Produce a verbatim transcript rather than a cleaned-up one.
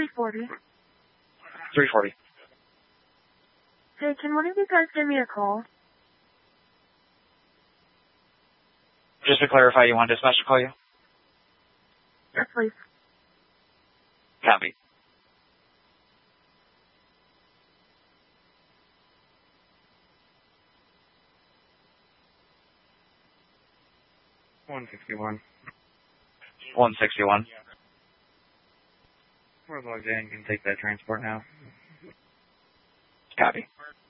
three forty. three forty. Hey, can one of you guys give me a call? Just to clarify, you want dispatch to call you? Yes, please. Copy. one sixty-one. one sixty-one. We're logged in. You can take that transport now. Copy.